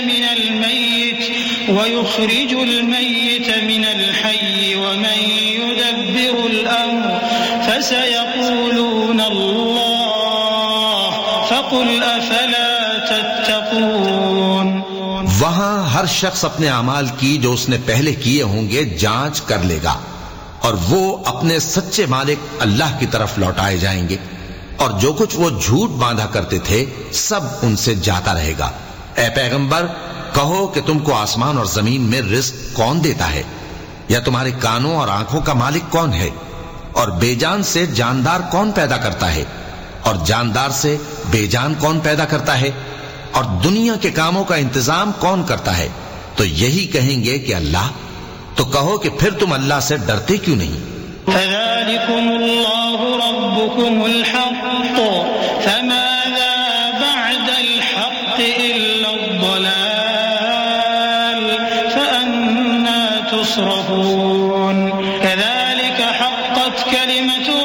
من الميت ويخرج الميت من الحي ومن يدبر الأمر فسيقولون الله فقل أفلا تتقون. وہاں ہر شخص اپنے اعمال کی جو اس نے پہلے کیے ہوں گے جانچ کر لے گا، اور وہ اپنے سچے مالک اللہ کی طرف لوٹائے جائیں گے، اور جو کچھ وہ جھوٹ باندھا کرتے تھے سب ان سے جاتا رہے گا. اے پیغمبر کہو کہ تم کو آسمان اور زمین میں رزق کون دیتا ہے، یا تمہارے کانوں اور آنکھوں کا مالک کون ہے، اور بے جان سے جاندار کون پیدا کرتا ہے، اور جاندار سے بے جان کون پیدا کرتا ہے، اور دنیا کے کاموں کا انتظام کون کرتا ہے؟ تو یہی کہیں گے کہ اللہ. تو کہو کہ پھر تم اللہ سے ڈرتے کیوں نہیں؟ فذلكم الله ربكم الحق فماذا بعد الحق إلا الضلال فأنا تصرفون. كذلك